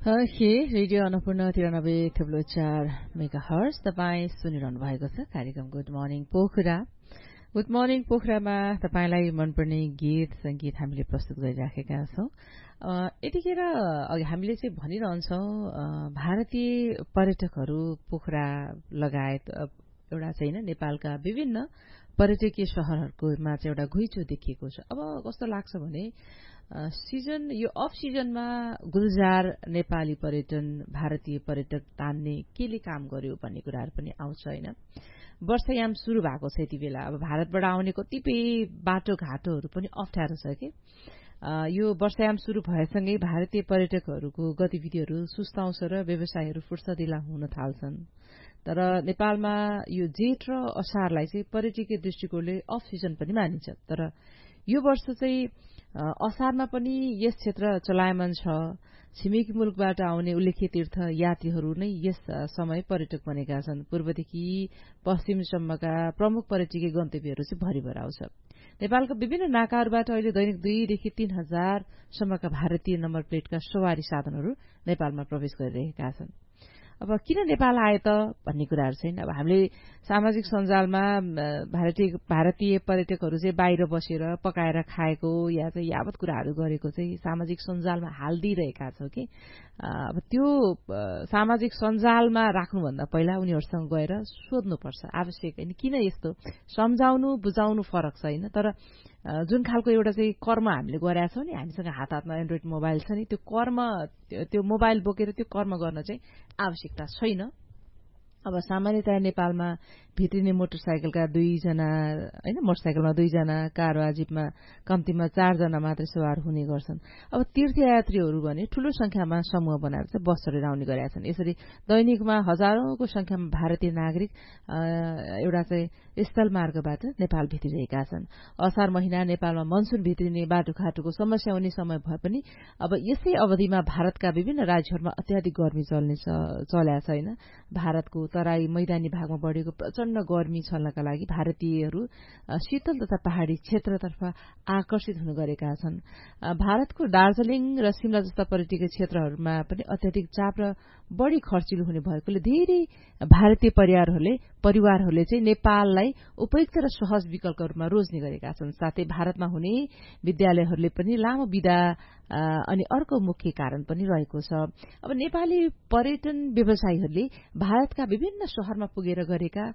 Radio Annapurna 93.4 megahertz तपाईँ सुनिरहनु भएको छ कार्यक्रम good morning Pokhara. Good morning पोखरामा तपाईलाई मनपर्ने गीत संगीत हामीले प्रस्तुत गरिराखेका छौं। यतिखेर अघि हामीले चाहिँ भनिरहन्छौं भारतीय पर्यटकहरू पोखरा लगायत एउटा चाहिँ नेपालका विभिन्न पर्यटकीय शहरहरूकोमा चाहिँ एउटा घुइँचो देखिएको छ। अब कस्तो लाग्छ भने सिजन यो अफ सिजनमा गुलजार नेपाली पर्यटन भारतीय पर्यटक तान्ने केले काम गर्यो भन्ने कुराहरू पनि आउँछ हैन। वर्षायाम सुरु भएको छ यति बेला। अब भारतबाट आउने कतिपय बाटोघाटोहरू पनि अप्ठ्यारो छ कि यो वर्षायाम सुरु भएसँगै भारतीय पर्यटकहरूको गतिविधिहरू सुस्ताउँछ र व्यवसायहरू फुर्सदिला हुन थाल्छन्। तर नेपालमा यो जेठ र असारलाई चाहिँ पर्यटकीय दृष्टिकोणले अफ सिजन पनि मानिन्छ। तर यो वर्ष चाहिँ असारमा पनि यस क्षेत्र चलायमान छ। छिमेकी मुलुकबाट आउने उल्लेख्य तीर्थ यात्रीहरू नै यस समय पर्यटक बनेका छन्। पूर्वदेखि पश्चिमसम्मका प्रमुख पर्यटकीय गन्तव्यहरू चाहिँ भरिभर आउँछ। नेपालका विभिन्न नाकाहरूबाट अहिले दैनिक 2 देखि 3 हजार सम्मका भारतीय नम्बर प्लेटका सवारी साधनहरू नेपालमा प्रवेश गरिरहेका छन्। अब किन नेपाल आए त भन्ने कुराहरू छैन। अब हामीले सामाजिक सञ्जालमा भारतीय पर्यटकहरू चाहिँ बाहिर बसेर पकाएर खाएको या चाहिँ यावत कुराहरू गरेको चाहिँ सामाजिक सञ्जालमा हाल्दिरहेका छौं कि अब त्यो सामाजिक सञ्जालमा राख्नुभन्दा पहिला उनीहरूसँग गएर सोध्नुपर्छ आवश्यक हैन। किन यस्तो सम्झाउनु बुझाउनु फरक छ हैन। तर जुन खालको एउटा चाहिँ कर्म हामीले गरेका छौं नि हामीसँग हातमा एन्ड्रोइड मोबाइल छ नि त्यो मोबाइल बोकेर त्यो कर्म गर्न चाहिँ आवश्यकता छैन। अब सामान्यतया नेपालमा भित्रिने मोटरसाइकलका 2 जना हैन मोटरसाइकलमा 2 जना कार वा जीपमा कम्तीमा 4 जना मात्रै सवार हुने गर्छन्। अब तीर्थयात्रीहरू भने ठूलो संख्यामा समूह बनाएर चाहिँ बस चढेर आउने गरेका छन्। यसरी दैनिकमा हजारौंको संख्यामा भारतीय नागरिक एउटा चाहिँ स्थल मार्गबाट नेपाल भित्रिरहेका छन्। असार महिना नेपालमा मनसुन भित्रिने बाटोघाटोको समस्या हुने समय भए पनि अब यसै अवधिमा भारतका विभिन्न राज्यहरूमा अत्याधिक गर्मी चल्या छैन। भारतको तराई मैदानी भागमा बढेको प्रचण्ड गर्मी छल्नका लागि भारतीयहरू शीतल तथा पहाड़ी क्षेत्रतर्फ आकर्षित हुने गरेका छन्। भारतको दार्जिलिङ र सिमला जस्ता पर्यटकीय क्षेत्रहरूमा पनि अत्याधिक चाप र बढ़ी खर्चिलो हुने भएकोले धेरै भारतीय परिवारहरूले चाहिँ नेपाललाई उपयुक्त र सहज विकल्पका रूपमा रोज्ने गरेका छन्। साथै भारतमा हुने विद्यालयहरूले पनि लामो विदा अनि अर्को मुख्य कारण पनि रहेको छ। अब नेपाली पर्यटन व्यवसायीहरूले भारतका विभिन्न शहरमा पुगेर गरेका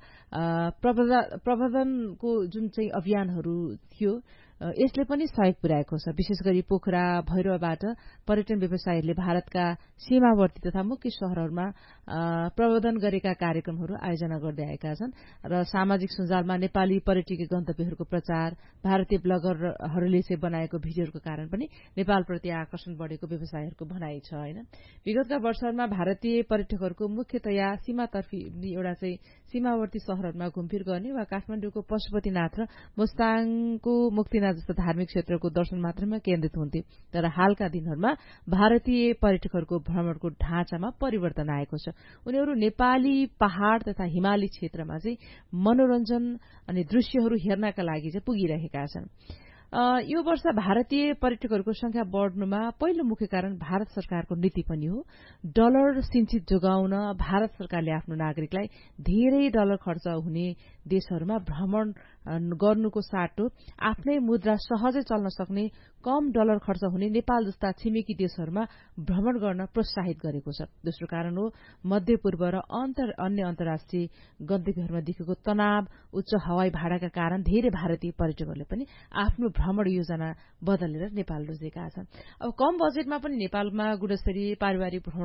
प्रवर्धनको जुन चाहिँ अभियानहरू थियो यसले पनि सहयोग पुर्याएको छ। विशेष गरी पोखरा भैरवबाट पर्यटन व्यवसायीहरूले भारतका सीमावर्ती तथा मुख्य शहरहरूमा प्रवर्धन गरेका कार्यक्रमहरू आयोजना गर्दै आएका छन् र सामाजिक सञ्जालमा नेपाली पर्यटकीय गन्तव्यहरूको प्रचार भारतीय ब्लगरहरूले चाहिँ बनाएको भिडियोहरूको कारण पनि नेपालप्रति आकर्षण बढ़ेको व्यवसायीहरूको भनाइ छ हैन। विगतका वर्षहरूमा भारतीय पर्यटकहरूको मुख्यतया सीमातर्फी एउटा चाहिँ सीमावर्ती शहरहरूमा घुमफिर गर्ने वा काठमाडौँको पशुपतिनाथ र मुस्ताङको मुक्तिनाथ जस्ता धार्मिक क्षेत्रको दर्शन मात्रैमा केन्द्रित हुन्थे। तर हालका दिनहरूमा भारतीय पर्यटकहरूको भ्रमणको ढाँचामा परिवर्तन आएको छ। उनीहरू नेपाली पहाड़ तथा हिमाली क्षेत्रमा चाहिँ मनोरञ्जन अनि दृश्यहरू हेर्नका लागि चाहिँ पुगिरहेका छन्। यो वर्ष भारतीय पर्यटकहरूको संख्या बढ़नुमा पहिलो मुख्य कारण भारत सरकारको नीति पनि हो। डलर सिन्चित जोगाउन भारत सरकारले आफ्नो नागरिकलाई धेरै डलर खर्च हुने देशहरूमा भ्रमण गर्नुको साटो आफ्नै मुद्रा सहजै चल्न सक्ने कम डलर खर्च हुने नेपाल जस्ता छिमेकी देशहरूमा भ्रमण गर्न प्रोत्साहित गरेको छ। दोस्रो कारण हो मध्यपूर्व र अन्य अन्तर्राष्ट्रिय गन्तव्यहरूमा देखेको तनाव उच्च हवाई भाडाका कारण धेरै भारतीय पर्यटकहरूले पनि आफ्नो भ्रमण योजना बदलेर नेपाल रोजेका छन्। अब कम बजेटमा पनि नेपालमा गुणस्तरीय पारिवारिक